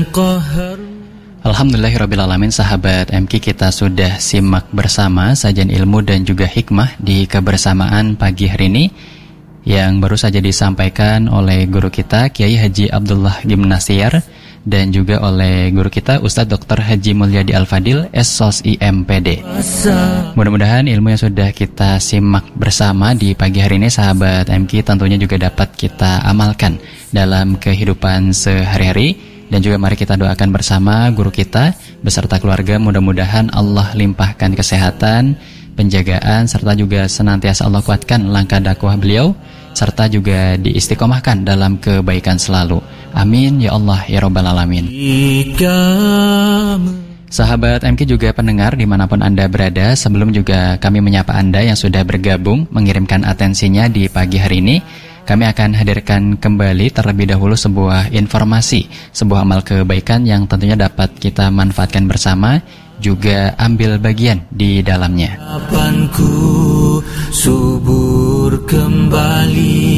Alhamdulillahirrabbilalamin, sahabat MK, kita sudah simak bersama sajian ilmu dan juga hikmah di kebersamaan pagi hari ini yang baru saja disampaikan oleh guru kita Kiai Haji Abdullah Gimnastiar dan juga oleh guru kita Ustadz Dr. Haji Mulyadi Al-Fadil SOS IMPD. Mudah-mudahan ilmu yang sudah kita simak bersama di pagi hari ini, sahabat MK, tentunya juga dapat kita amalkan dalam kehidupan sehari-hari. Dan juga mari kita doakan bersama guru kita beserta keluarga, mudah-mudahan Allah limpahkan kesehatan, penjagaan, serta juga senantiasa Allah kuatkan langkah dakwah beliau, serta juga diistiqomahkan dalam kebaikan selalu. Amin ya Allah ya Rabbal Alamin. Sahabat MK juga pendengar dimanapun Anda berada, sebelum juga kami menyapa Anda yang sudah bergabung mengirimkan atensinya di pagi hari ini, kami akan hadirkan kembali terlebih dahulu sebuah informasi, sebuah amal kebaikan yang tentunya dapat kita manfaatkan bersama, juga ambil bagian di dalamnya. Harapanku subur kembali.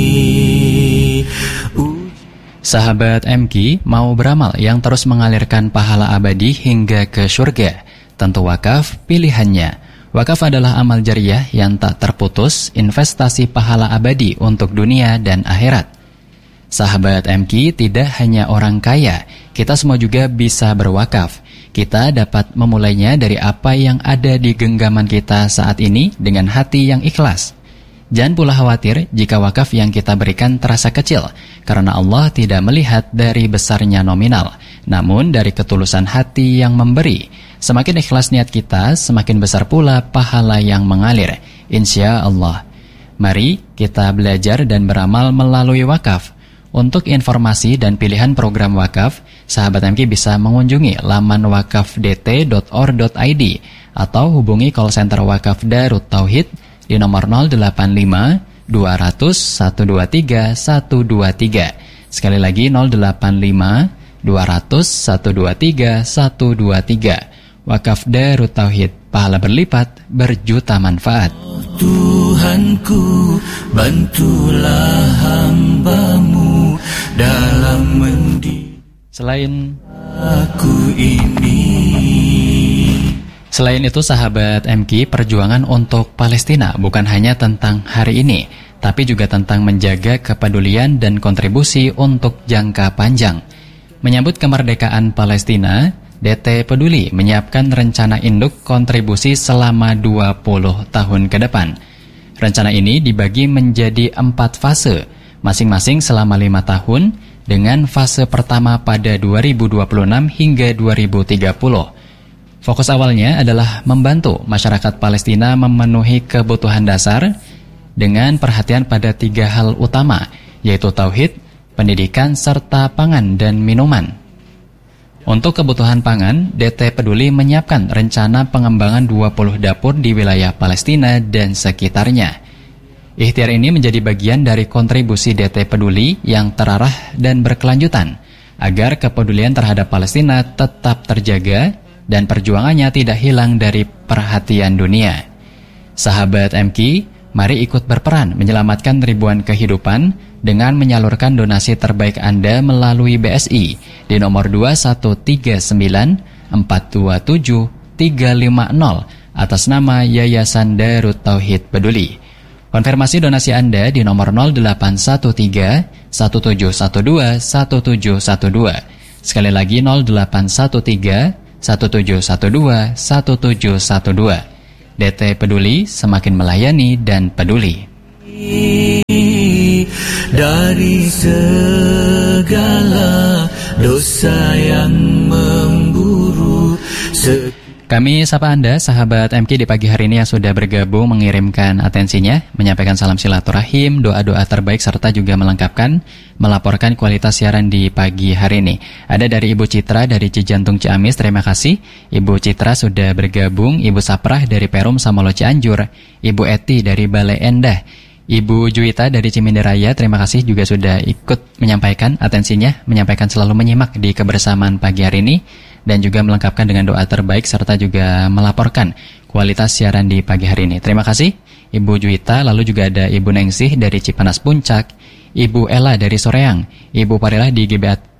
Sahabat MK, mau beramal yang terus mengalirkan pahala abadi hingga ke surga? Tentu wakaf pilihannya. Wakaf adalah amal jariah yang tak terputus, investasi pahala abadi untuk dunia dan akhirat. Sahabat MK, tidak hanya orang kaya, kita semua juga bisa berwakaf. Kita dapat memulainya dari apa yang ada di genggaman kita saat ini dengan hati yang ikhlas. Jangan pula khawatir jika wakaf yang kita berikan terasa kecil, karena Allah tidak melihat dari besarnya nominal, namun dari ketulusan hati yang memberi. Semakin ikhlas niat kita, semakin besar pula pahala yang mengalir, insya Allah. Mari kita belajar dan beramal melalui wakaf. Untuk informasi dan pilihan program wakaf, sahabat MK bisa mengunjungi laman wakafdt.or.id atau hubungi call center wakaf Darut Tauhid di nomor 085 200 123 123. Sekali lagi 085 200 123 123. Wakaf Darut Tauhid, pahala berlipat, berjuta manfaat. Tuhanku, bantulah hamba-Mu dalam Selain itu, sahabat MK, perjuangan untuk Palestina bukan hanya tentang hari ini, tapi juga tentang menjaga kepedulian dan kontribusi untuk jangka panjang. Menyambut kemerdekaan Palestina, DT Peduli menyiapkan rencana induk kontribusi selama 20 tahun ke depan. Rencana ini dibagi menjadi 4 fase, masing-masing selama 5 tahun, dengan fase pertama pada 2026 hingga 2030. Fokus awalnya adalah membantu masyarakat Palestina memenuhi kebutuhan dasar dengan perhatian pada 3 hal utama, yaitu tauhid, pendidikan, serta pangan dan minuman. Untuk kebutuhan pangan, DT Peduli menyiapkan rencana pengembangan 20 dapur di wilayah Palestina dan sekitarnya. Ikhtiar ini menjadi bagian dari kontribusi DT Peduli yang terarah dan berkelanjutan, agar kepedulian terhadap Palestina tetap terjaga dan perjuangannya tidak hilang dari perhatian dunia. Sahabat MK, mari ikut berperan menyelamatkan ribuan kehidupan dengan menyalurkan donasi terbaik Anda melalui BSI di nomor 2139 427 350 atas nama Yayasan Darut Tauhid Peduli. Konfirmasi donasi Anda di nomor 0813 1712 1712. Sekali lagi 0813 1712 1712. DT Peduli, semakin melayani dan peduli. Dari segala dosa yang memburu. Kami sapa Anda, sahabat MK, di pagi hari ini yang sudah bergabung mengirimkan atensinya, menyampaikan salam silaturahim, doa-doa terbaik, serta juga melaporkan kualitas siaran di pagi hari ini. Ada dari Ibu Citra dari Cijantung Ciamis, terima kasih. Ibu Citra sudah bergabung. Ibu Saprah dari Perum Samolo Cianjur, Ibu Eti dari Bale Endah, Ibu Juwita dari Ciminderaya, terima kasih juga sudah ikut menyampaikan atensinya, menyampaikan selalu menyimak di kebersamaan pagi hari ini, dan juga melengkapkan dengan doa terbaik serta juga melaporkan kualitas siaran di pagi hari ini. Terima kasih Ibu Juwita. Lalu juga ada Ibu Nengsih dari Cipanas Puncak, Ibu Ella dari Soreang, Ibu Parilah di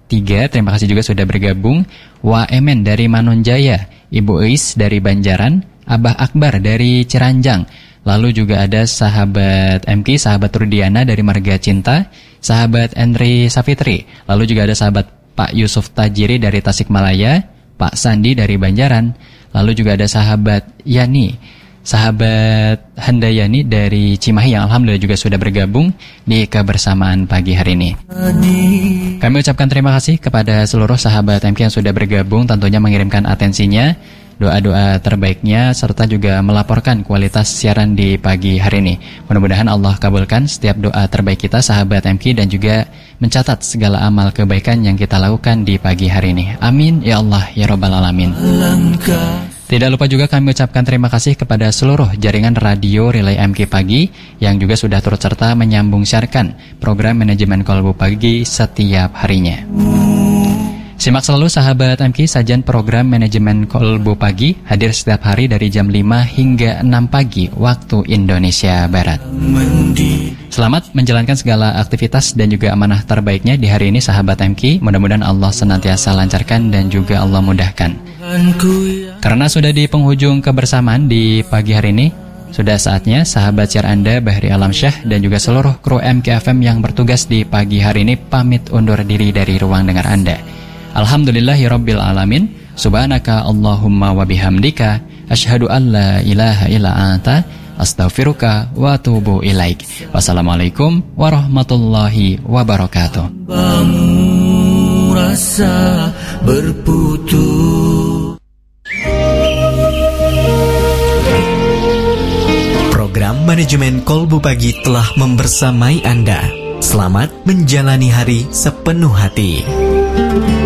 3, terima kasih juga sudah bergabung. Wa Emen dari Manonjaya, Ibu Eis dari Banjaran, Abah Akbar dari Ciranjang. Lalu juga ada sahabat MK, sahabat Rudiana dari Marga Cinta, sahabat Andri Safitri. Lalu juga ada sahabat Pak Yusuf Tajiri dari Tasikmalaya, Pak Sandi dari Banjaran. Lalu juga ada sahabat Yani, sahabat Handayani dari Cimahi yang alhamdulillah juga sudah bergabung di kebersamaan pagi hari ini. Kami ucapkan terima kasih kepada seluruh sahabat MK yang sudah bergabung, tentunya mengirimkan atensinya, doa-doa terbaiknya, serta juga melaporkan kualitas siaran di pagi hari ini. Mudah-mudahan Allah kabulkan setiap doa terbaik kita sahabat MK dan juga mencatat segala amal kebaikan yang kita lakukan di pagi hari ini. Amin ya Allah ya Rabbal Alamin. Tidak lupa juga kami ucapkan terima kasih kepada seluruh jaringan radio Relay MK Pagi yang juga sudah turut serta menyambung siarkan program manajemen Kolbu Pagi setiap harinya. Simak selalu sahabat MK sajian program manajemen Kolbu Pagi hadir setiap hari dari jam 5 hingga 6 pagi waktu Indonesia Barat. Selamat menjalankan segala aktivitas dan juga amanah terbaiknya di hari ini sahabat MK. Mudah-mudahan Allah senantiasa lancarkan dan juga Allah mudahkan. Karena sudah di penghujung kebersamaan di pagi hari ini, sudah saatnya sahabat siar Anda Bahri Alamsyah dan juga seluruh kru MKFM yang bertugas di pagi hari ini pamit undur diri dari ruang dengar Anda. Alhamdulillahirabbil alamin. Subhanaka Allahumma wa bihamdika asyhadu an la ilaha illa anta astaghfiruka wa atubu ilaik. Wassalamualaikum warahmatullahi wabarakatuh. Rasa berputus. Program manajemen Kolbu Pagi telah membersamai Anda. Selamat menjalani hari sepenuh hati.